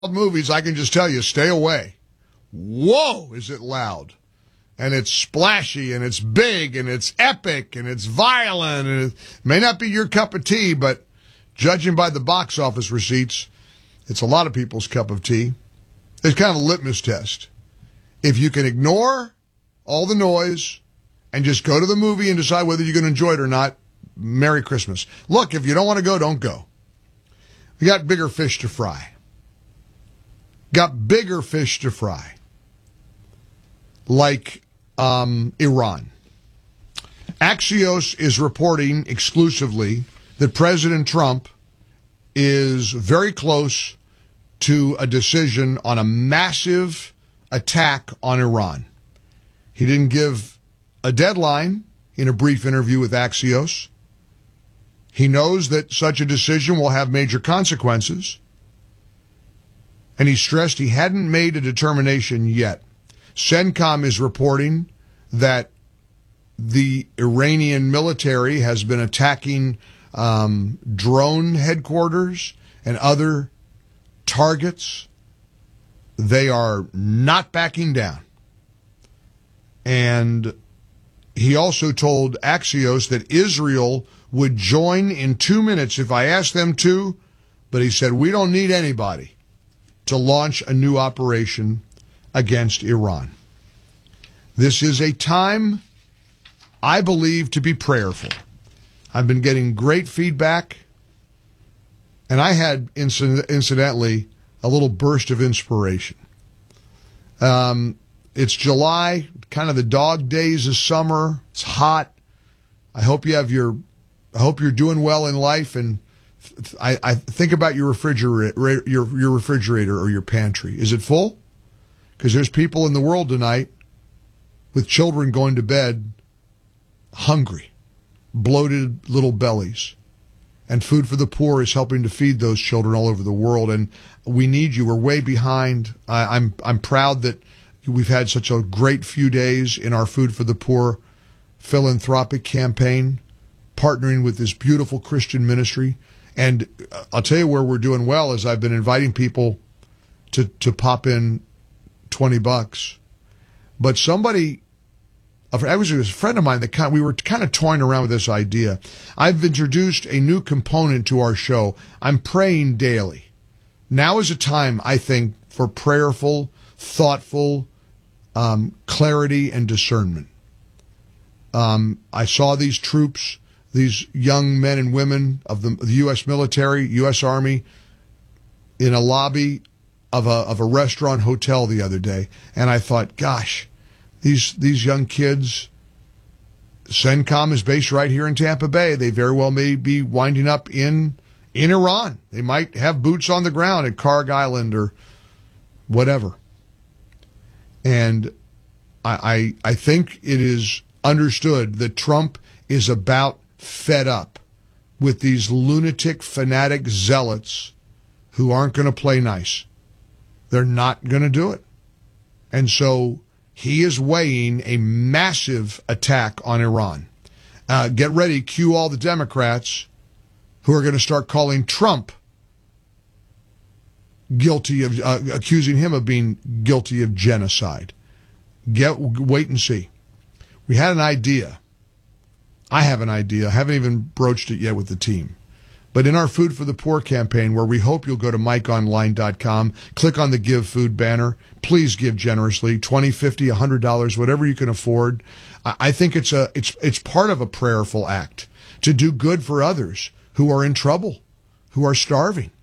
movies, I can just tell you, stay away. Whoa, is it loud. And it's splashy, and it's big, and it's epic, and it's violent, and it may not be your cup of tea, but judging by the box office receipts, it's a lot of people's cup of tea. It's kind of a litmus test. If you can ignore all the noise and just go to the movie and decide whether you're going to enjoy it or not, Merry Christmas. Look, if you don't want to go, don't go. We got bigger fish to fry. Got bigger fish to fry. Like Iran. Axios is reporting exclusively that President Trump is very close to a decision on a massive attack on Iran. He didn't give a deadline in a brief interview with Axios. He knows that such a decision will have major consequences, and he stressed he hadn't made a determination yet. CENTCOM is reporting that the Iranian military has been attacking drone headquarters and other targets. They are not backing down. And he also told Axios that Israel would join in 2 minutes if I asked them to, but he said, we don't need anybody to launch a new operation against Iran. This is a time, I believe, to be prayerful. I've been getting great feedback, and I had, incidentally, a little burst of inspiration. It's July, kind of the dog days of summer. It's hot. I hope you're doing well in life, and I think about your refrigerator, your refrigerator or your pantry. Is it full? Because there's people in the world tonight with children going to bed hungry, bloated little bellies. And Food for the Poor is helping to feed those children all over the world. And we need you. We're way behind. I'm proud that we've had such a great few days in our Food for the Poor philanthropic campaign, partnering with this beautiful Christian ministry. And I'll tell you where we're doing well is I've been inviting people to pop in $20. But somebody, it was a friend of mine that we were kind of toying around with this idea. I've introduced a new component to our show. I'm praying daily. Now is a time, I think, for prayerful, thoughtful clarity and discernment. I saw these troops, these young men and women of the U.S. military, U.S. Army, in a lobby of a restaurant hotel the other day, and I thought, gosh, these young kids, CENTCOM is based right here in Tampa Bay. They very well may be winding up in Iran. They might have boots on the ground at Karg Island or whatever. And I think it is understood that Trump is about fed up with these lunatic, fanatic zealots who aren't going to play nice. They're not going to do it. And so he is weighing a massive attack on Iran. Get ready, cue all the Democrats who are going to start calling Trump guilty of, accusing him of being guilty of genocide. Wait and see. We had an idea. I have an idea. I haven't even broached it yet with the team. But in our Food for the Poor campaign, where we hope you'll go to MikeOnline.com, click on the Give Food banner. Please give generously, $20, $50, $100, whatever you can afford. I think it's part of a prayerful act to do good for others who are in trouble, who are starving.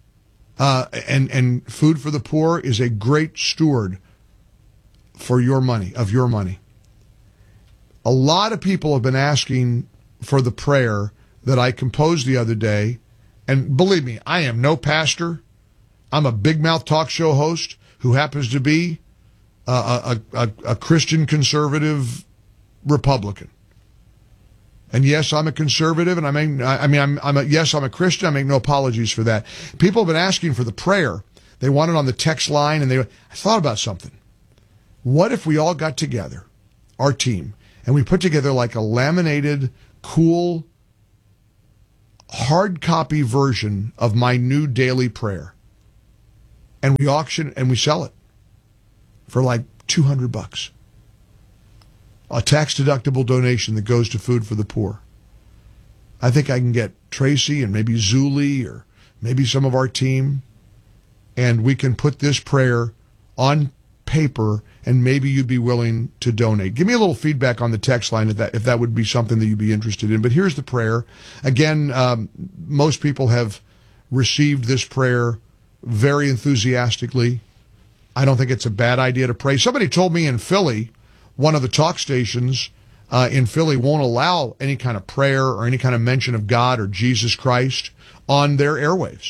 And Food for the Poor is a great steward for your money, of your money. A lot of people have been asking for the prayer that I composed the other day, and believe me, I am no pastor. I'm a big mouth talk show host who happens to be a Christian conservative Republican. And yes, I'm a conservative, and I'm a Christian. I make no apologies for that. People have been asking for the prayer. They want it on the text line, and I thought about something. What if we all got together, our team, and we put together like a laminated, cool, hard copy version of my new daily prayer? and we auction and we sell it for like $200. A tax-deductible donation that goes to Food for the Poor. I think I can get Tracy and maybe Zuli or maybe some of our team, and we can put this prayer on paper, and maybe you'd be willing to donate. Give me a little feedback on the text line if that would be something that you'd be interested in. But here's the prayer. Again, most people have received this prayer very enthusiastically. I don't think it's a bad idea to pray. Somebody told me in Philly, one of the talk stations in Philly won't allow any kind of prayer or any kind of mention of God or Jesus Christ on their airwaves.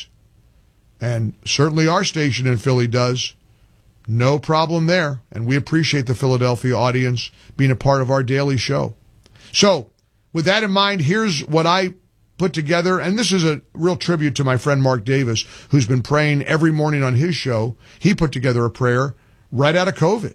And certainly our station in Philly does. No problem there. And we appreciate the Philadelphia audience being a part of our daily show. So, with that in mind, here's what I put together. And this is a real tribute to my friend Mark Davis, who's been praying every morning on his show. He put together a prayer right out of COVID.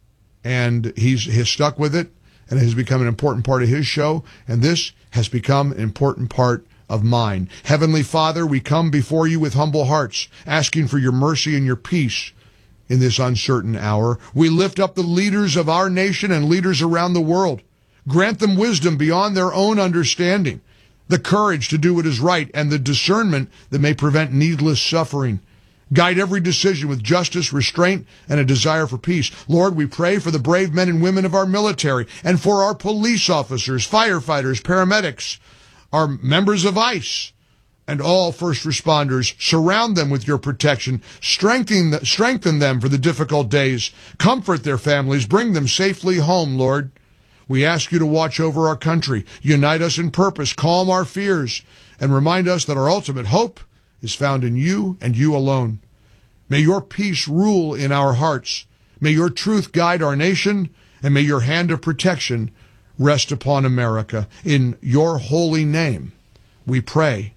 And he's stuck with it, and it has become an important part of his show. And this has become an important part of mine. Heavenly Father, we come before you with humble hearts, asking for your mercy and your peace in this uncertain hour. We lift up the leaders of our nation and leaders around the world. Grant them wisdom beyond their own understanding, the courage to do what is right, and the discernment that may prevent needless suffering. Guide every decision with justice, restraint, and a desire for peace. Lord, we pray for the brave men and women of our military and for our police officers, firefighters, paramedics, our members of ICE, and all first responders. Surround them with your protection. Strengthen them for the difficult days. Comfort their families. Bring them safely home, Lord. We ask you to watch over our country. Unite us in purpose. Calm our fears. And remind us that our ultimate hope is found in you and you alone. May your peace rule in our hearts. May your truth guide our nation. And may your hand of protection rest upon America. In your holy name, we pray.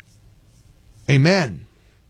Amen.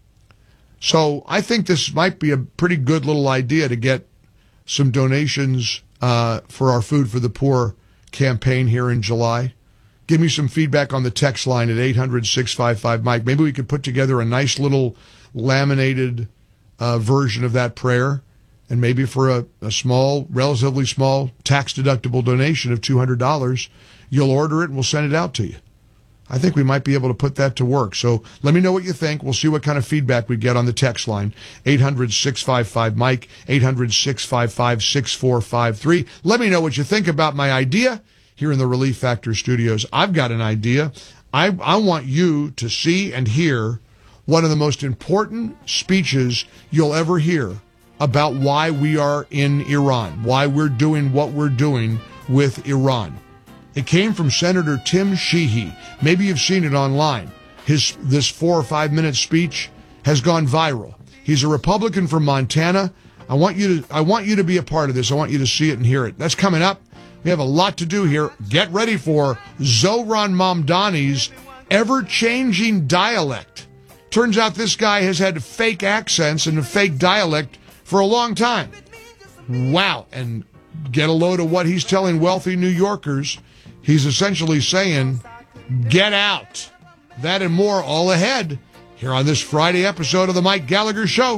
So I think this might be a pretty good little idea to get some donations for our Food for the Poor campaign here in July. Give me some feedback on the text line at 800-655-MIKE. Maybe we could put together a nice little laminated version of that prayer, and maybe for a small, relatively small, tax-deductible donation of $200, you'll order it and we'll send it out to you. I think we might be able to put that to work. So let me know what you think. We'll see what kind of feedback we get on the text line. 800-655-MIKE, 800-655-6453. Let me know what you think about my idea here in the Relief Factor studios. I've got an idea. I want you to see and hear one of the most important speeches you'll ever hear about why we are in Iran, why we're doing what we're doing with Iran. It came from Senator Tim Sheehy. Maybe you've seen it online. This 4 or 5 minute speech has gone viral. He's a Republican from Montana. I want you to be a part of this. I want you to see it and hear it. That's coming up. We have a lot to do here. Get ready for Zohran Mamdani's ever-changing dialect. Turns out this guy has had fake accents and a fake dialect for a long time. Wow. And get a load of what he's telling wealthy New Yorkers. He's essentially saying, get out. That and more all ahead here on this Friday episode of The Mike Gallagher Show.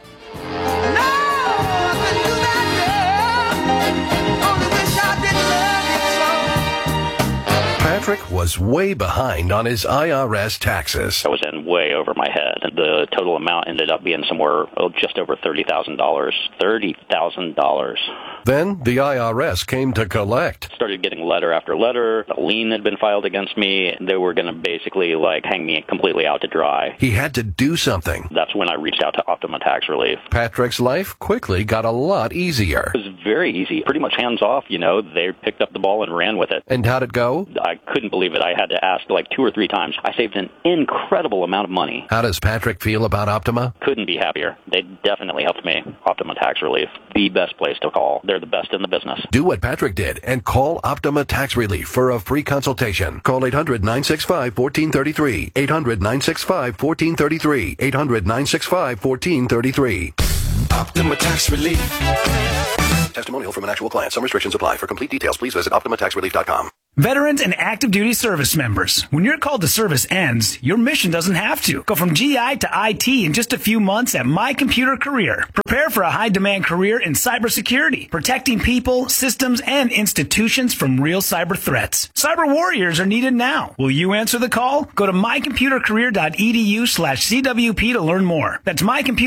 Patrick was way behind on his IRS taxes. I was in way over my head. The total amount ended up being somewhere just over $30,000. $30,000. Then the IRS came to collect. Started getting letter after letter. A lien had been filed against me. They were going to basically hang me completely out to dry. He had to do something. That's when I reached out to Optima Tax Relief. Patrick's life quickly got a lot easier. It was very easy. Pretty much hands off, They picked up the ball and ran with it. And how'd it go? I couldn't believe it. I had to ask 2 or 3 times. I saved an incredible amount of money. How does Patrick feel about Optima? Couldn't be happier. They definitely helped me. Optima Tax Relief. The best place to call. They're the best in the business. Do what Patrick did and call Optima Tax Relief for a free consultation. Call 800-965-1433. 800-965-1433. 800-965-1433. Optima Tax Relief. Testimonial from an actual client. Some restrictions apply. For complete details, please visit OptimaTaxRelief.com. Veterans and active duty service members, when your call to service ends, your mission doesn't have to. Go from GI to IT in just a few months at My Computer Career. Prepare for a high-demand career in cybersecurity, protecting people, systems, and institutions from real cyber threats. Cyber warriors are needed now. Will you answer the call? Go to mycomputercareer.edu/CWP to learn more. That's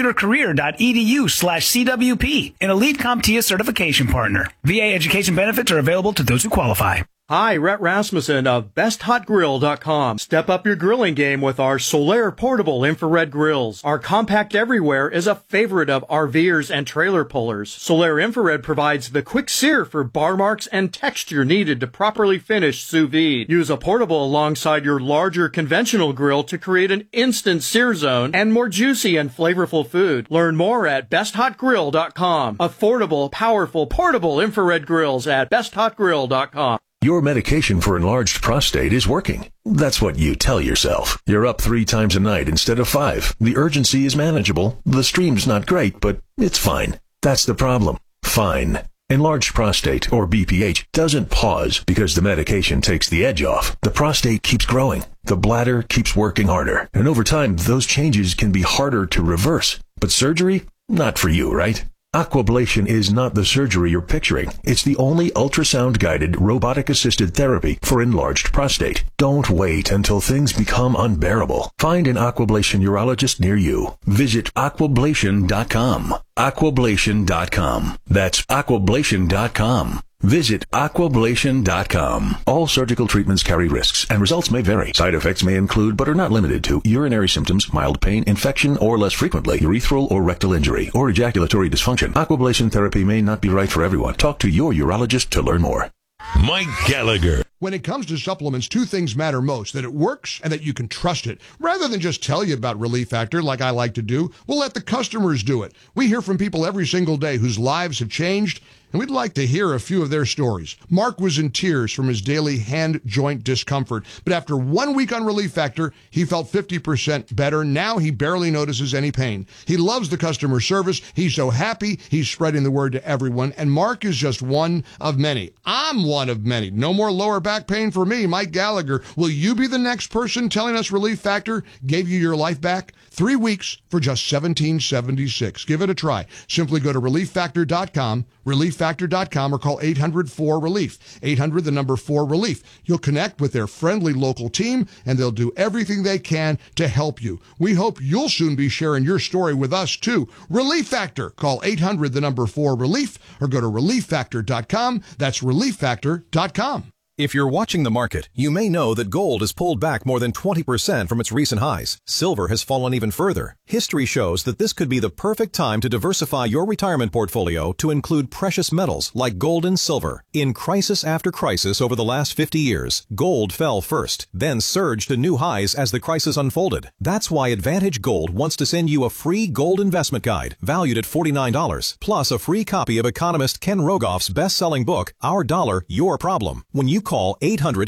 mycomputercareer.edu/CWP, an elite CompTIA certification partner. VA education benefits are available to those who qualify. Hi, Rhett Rasmussen of BestHotGrill.com. Step up your grilling game with our Solaire portable infrared grills. Our compact everywhere is a favorite of RVers and trailer pullers. Solaire infrared provides the quick sear for bar marks and texture needed to properly finish sous vide. Use a portable alongside your larger conventional grill to create an instant sear zone and more juicy and flavorful food. Learn more at BestHotGrill.com. Affordable, powerful, portable infrared grills at BestHotGrill.com. Your medication for enlarged prostate is working. That's what you tell yourself. You're up 3 times a night instead of 5. The urgency is manageable. The stream's not great, but it's fine. That's the problem. Fine. Enlarged prostate, or BPH, doesn't pause because the medication takes the edge off. The prostate keeps growing. The bladder keeps working harder. And over time, those changes can be harder to reverse. But surgery? Not for you, right? Aquablation is not the surgery you're picturing. It's the only ultrasound-guided, robotic-assisted therapy for enlarged prostate. Don't wait until things become unbearable. Find an Aquablation urologist near you. Visit Aquablation.com. Aquablation.com. That's Aquablation.com. Visit Aquablation.com. All surgical treatments carry risks, and results may vary. Side effects may include, but are not limited to, urinary symptoms, mild pain, infection, or less frequently, urethral or rectal injury, or ejaculatory dysfunction. Aquablation therapy may not be right for everyone. Talk to your urologist to learn more. Mike Gallagher. When it comes to supplements, 2 things matter most: that it works and that you can trust it. Rather than just tell you about Relief Factor like I like to do, we'll let the customers do it. We hear from people every single day whose lives have changed, and we'd like to hear a few of their stories. Mark was in tears from his daily hand joint discomfort, but after 1 week on Relief Factor, he felt 50% better. Now he barely notices any pain. He loves the customer service. He's so happy. He's spreading the word to everyone, and Mark is just one of many. I'm one of many. No more lower back pain for me, Mike Gallagher. Will you be the next person telling us Relief Factor gave you your life back? 3 weeks for just $17.76. Give it a try. Simply go to ReliefFactor.com, ReliefFactor.com, or call 800-4RELIEF. 800, the number 4-RELIEF. You'll connect with their friendly local team, and they'll do everything they can to help you. We hope you'll soon be sharing your story with us, too. Relief Factor. Call 800, the number 4-RELIEF, or go to ReliefFactor.com. That's ReliefFactor.com. If you're watching the market, you may know that gold has pulled back more than 20% from its recent highs. Silver has fallen even further. History shows that this could be the perfect time to diversify your retirement portfolio to include precious metals like gold and silver. In crisis after crisis over the last 50 years, gold fell first, then surged to new highs as the crisis unfolded. That's why Advantage Gold wants to send you a free gold investment guide valued at $49, plus a free copy of economist Ken Rogoff's best-selling book, Our Dollar, Your Problem, when you call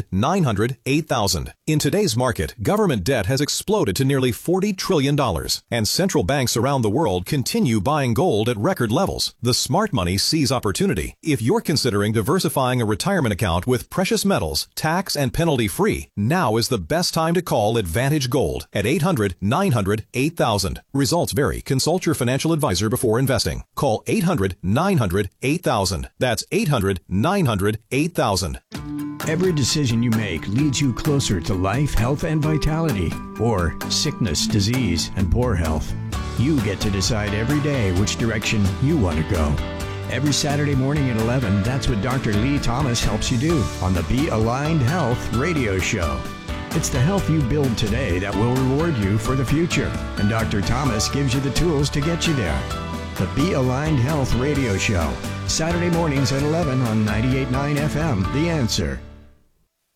800-900-8000. In today's market, government debt has exploded to nearly $40 trillion, and central banks around the world continue buying gold at record levels. The smart money sees opportunity. If you're considering diversifying a retirement account with precious metals, tax and penalty-free, now is the best time to call Advantage Gold at 800-900-8000. Results vary. Consult your financial advisor before investing. Call 800-900-8000. That's 800-900-8000. Every decision you make leads you closer to life, health, and vitality, or sickness, disease, and poor health. You get to decide every day which direction you want to go. Every Saturday morning at 11, that's what Dr. Lee Thomas helps you do on the Be Aligned Health radio show. It's the health you build today that will reward you for the future, and Dr. Thomas gives you the tools to get you there. The Be Aligned Health radio show, Saturday mornings at 11 on 98.9 FM, The Answer.